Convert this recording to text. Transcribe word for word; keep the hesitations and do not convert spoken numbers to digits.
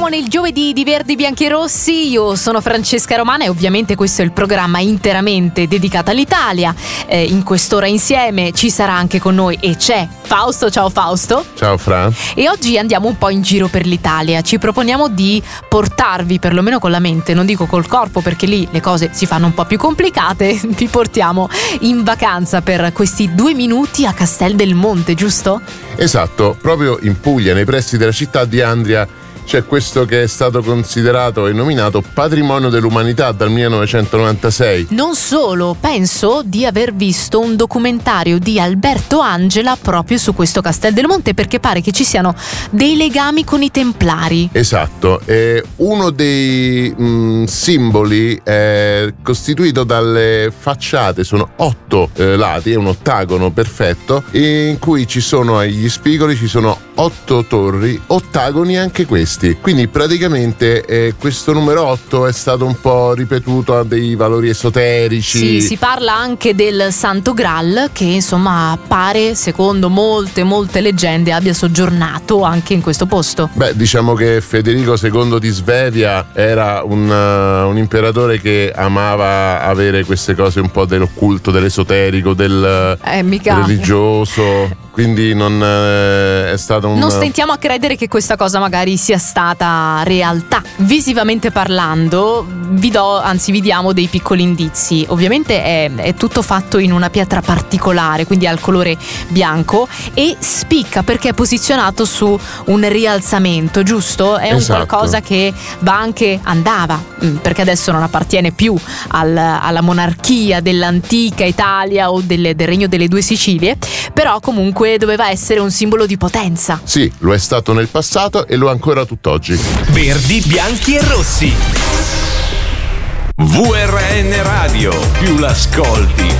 Siamo nel giovedì di Verdi Bianchi e Rossi, io sono Francesca Romana e ovviamente questo è il programma interamente dedicato all'Italia. Eh, in quest'ora insieme ci sarà anche con noi e c'è Fausto. Ciao Fausto. Ciao Fra. E oggi andiamo un po' in giro per l'Italia, ci proponiamo di portarvi, perlomeno con la mente, non dico col corpo perché lì le cose si fanno un po' più complicate, vi portiamo in vacanza per questi due minuti a Castel del Monte, giusto? Esatto, proprio in Puglia, nei pressi della città di Andria, c'è questo che è stato considerato e nominato Patrimonio dell'Umanità dal millenovecentonovantasei. Non solo, penso di aver visto un documentario di Alberto Angela proprio su questo Castel del Monte, perché pare che ci siano dei legami con i Templari. Esatto, e uno dei mh, simboli è costituito dalle facciate, sono otto eh, lati, è un ottagono perfetto, in cui ci sono agli spigoli, ci sono otto torri, ottagoni anche questi. Quindi praticamente eh, questo numero otto è stato un po' ripetuto a dei valori esoterici. Sì, si parla anche del Santo Graal che insomma pare, secondo molte molte leggende, abbia soggiornato anche in questo posto. Beh, diciamo che Federico secondo di Svevia era un, uh, un imperatore che amava avere queste cose un po' dell'occulto, dell'esoterico, del eh, mica. religioso. Quindi non eh, è stato un... Non stentiamo a credere che questa cosa magari sia stata realtà. Visivamente parlando, vi do, anzi vi diamo dei piccoli indizi. Ovviamente è, è tutto fatto in una pietra particolare, quindi ha il colore bianco e spicca perché è posizionato su un rialzamento, giusto? È un esatto. qualcosa che va anche, andava, perché adesso non appartiene più al, alla monarchia dell'antica Italia o delle, del Regno delle Due Sicilie, però comunque doveva essere un simbolo di potenza. Sì, lo è stato nel passato e lo è ancora tutt'oggi. Verdi, bianchi e rossi. V R N Radio, più l'ascolti